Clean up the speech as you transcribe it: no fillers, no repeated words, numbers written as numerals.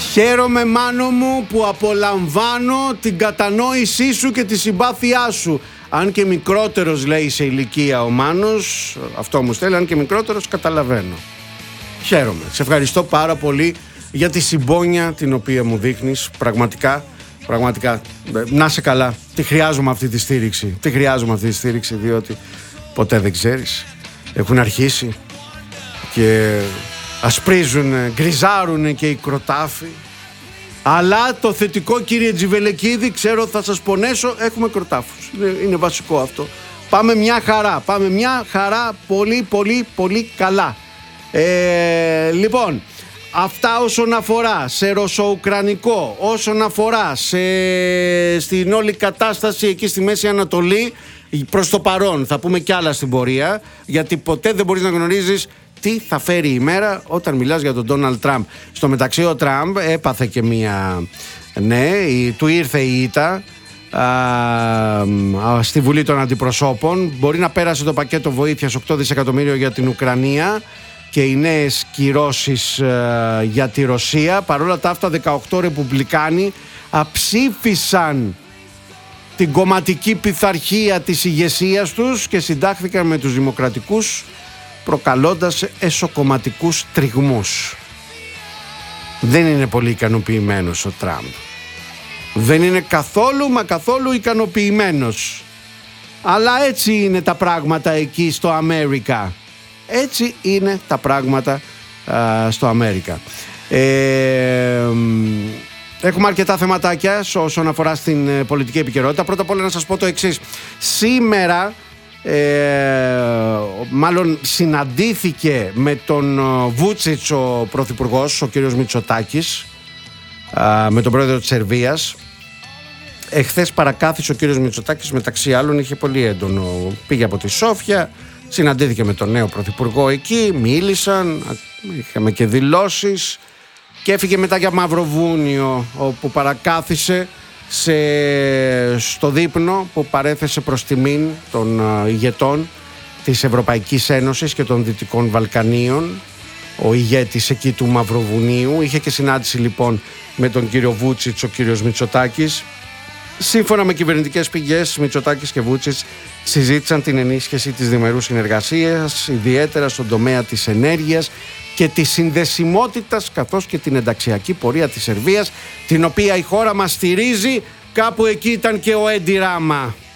Χαίρομαι, Μάνο μου, που απολαμβάνω την κατανόησή σου και τη συμπάθειά σου. Αν και μικρότερος, λέει, σε ηλικία ο Μάνος, αυτό μου στέλνει, αν και μικρότερος καταλαβαίνω. Χαίρομαι. Σε ευχαριστώ πάρα πολύ για τη συμπόνια την οποία μου δείχνεις. Πραγματικά, να είσαι καλά. Τη χρειάζομαι αυτή τη στήριξη. Διότι ποτέ δεν ξέρεις. Έχουν αρχίσει και ασπρίζουν, γκριζάρουν και οι κροτάφοι. Αλλά το θετικό, κύριε Τζιβελεκίδη, ξέρω θα σας πονέσω, έχουμε κροτάφους. Είναι βασικό αυτό. Πάμε μια χαρά πολύ καλά. Λοιπόν, αυτά όσον αφορά σε ρωσο-ουκρανικό, όσον αφορά στην όλη κατάσταση εκεί στη Μέση Ανατολή, προς το παρόν θα πούμε κι άλλα στην πορεία, γιατί ποτέ δεν μπορείς να γνωρίζεις τι θα φέρει η μέρα όταν μιλάς για τον Ντόναλντ Τραμπ. Στο μεταξύ ο Τραμπ έπαθε και μία, του ήρθε η ήττα στη Βουλή των Αντιπροσώπων. Μπορεί να πέρασε το πακέτο βοήθειας 8 δισεκατομμύριο για την Ουκρανία και οι νέες κυρώσεις για τη Ρωσία. Παρόλα τα αυτά 18 ρεπουμπλικάνοι αψήφισαν την κομματική πειθαρχία της ηγεσίας τους και συντάχθηκαν με τους δημοκρατικούς, προκαλώντας εσωκομματικούς τριγμούς. Δεν είναι πολύ ικανοποιημένος ο Τραμπ. Δεν είναι καθόλου ικανοποιημένος. Αλλά έτσι είναι τα πράγματα εκεί στο Αμέρικα. Έτσι είναι τα πράγματα στο Αμέρικα. Έχουμε αρκετά θεματάκια όσον αφορά στην πολιτική επικαιρότητα. Πρώτα απ' όλα να σας πω το εξής. Σήμερα μάλλον συναντήθηκε με τον Βούτσιτς ο πρωθυπουργός, ο κύριος Μητσοτάκης, με τον πρόεδρο της Σερβίας. Εχθές παρακάθισε ο κύριος Μητσοτάκης, μεταξύ άλλων είχε πολύ έντονο, πήγε από τη Σόφια, συναντήθηκε με τον νέο πρωθυπουργό εκεί, μίλησαν, είχαμε και δηλώσεις και έφυγε μετά για Μαυροβούνιο, όπου παρακάθισε στο δείπνο που παρέθεσε προς τιμήν των ηγετών της Ευρωπαϊκής Ένωσης και των Δυτικών Βαλκανίων, ο ηγέτης εκεί του Μαυροβουνίου. Είχε και συνάντηση λοιπόν με τον κύριο Βούτσιτς ο κύριος Μητσοτάκης. Σύμφωνα με κυβερνητικές πηγές, Μητσοτάκης και Βούτσιτς συζήτησαν την ενίσχυση της διμερούς συνεργασίας, ιδιαίτερα στον τομέα της ενέργειας και της συνδεσιμότητας, καθώς και την ενταξιακή πορεία της Σερβίας, την οποία η χώρα μας στηρίζει. Κάπου εκεί ήταν και ο Έντι Ράμα.